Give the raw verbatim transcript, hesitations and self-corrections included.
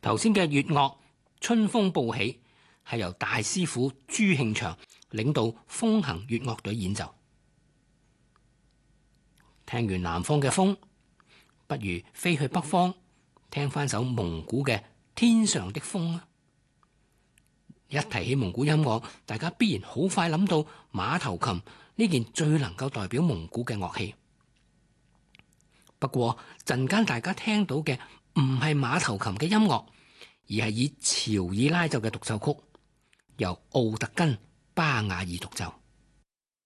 頭先嘅粵樂《春風報喜》係由大師傅朱慶祥領導風行粵樂隊演奏。聽完南方嘅風，不如飛去北方聽翻首蒙古嘅《天上的風》啊！一提起蒙古音樂，大家必然好快諗到馬頭琴呢件最能夠代表蒙古嘅樂器。不過陣間大家聽到嘅唔係馬頭琴嘅音樂，而係以喬爾拉奏嘅獨奏曲，由奧特根巴雅爾獨奏。